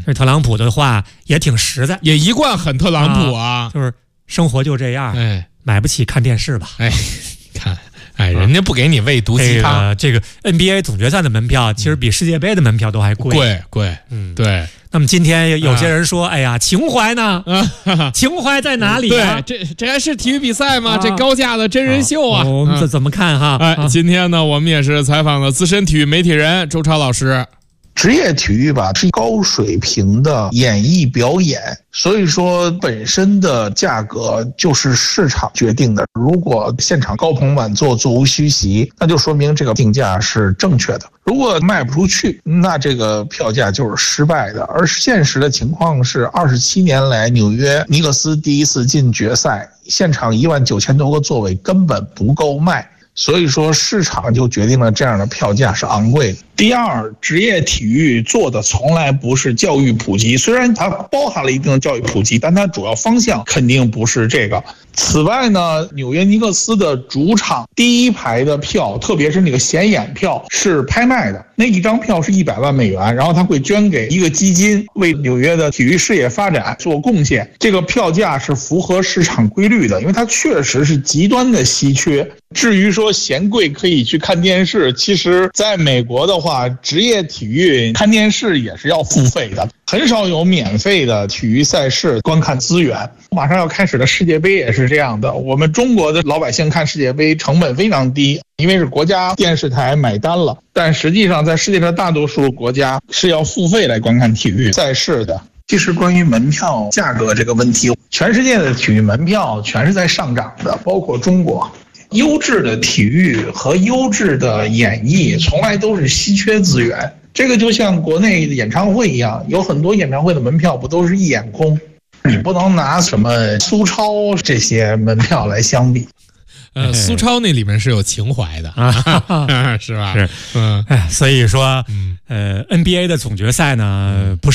这特朗普的话也挺实在， 也一贯很特朗普啊， 就是生活就这样，买不起看电视吧？ 看。人家不给你喂毒鸡汤。 这个 NBA 总决赛的门票其实比世界杯的门票都还贵。 对。 那么今天有些人说，哎呀，情怀呢？情怀在哪里啊？ 对，这还是体育比赛吗？这高价的真人秀啊！ 我们怎么看哈？ 今天呢，我们也是采访了资深体育媒体人周超老师。 职业体育吧是高水平的演艺表演，所以说本身的价格就是市场决定的。如果现场高朋满座，座无虚席，那就说明这个定价是正确的。如果卖不出去，那这个票价就是失败的。而现实的情况是，27年来纽约尼克斯第一次进决赛，现场19000多个座位根本不够卖。所以说市场就决定了这样的票价是昂贵的。第二，职业体育做的从来不是教育普及，虽然它包含了一定的教育普及，但它主要方向肯定不是这个。此外呢，纽约尼克斯的主场第一排的票，特别是那个显眼票是拍卖的，那一张票是100万美元，然后他会捐给一个基金，为纽约的体育事业发展做贡献。这个票价是符合市场规律的，因为它确实是极端的稀缺。至于说嫌贵可以去看电视，其实在美国的话，职业体育看电视也是要付费的，很少有免费的体育赛事观看资源。马上要开始的世界杯也是这样的，我们中国的老百姓看世界杯成本非常低，因为是国家电视台买单了，但实际上在世界上大多数国家是要付费来观看体育赛事的。其实关于门票价格这个问题，全世界的体育门票全是在上涨的，包括中国。优质的体育和优质的演艺从来都是稀缺资源，这个就像国内的演唱会一样，有很多演唱会的门票不都是一眼空，你不能拿什么苏超这些门票来相比。 苏超那里面是有情怀的是吧？ 是，所以说，NBA 的总决赛呢，不是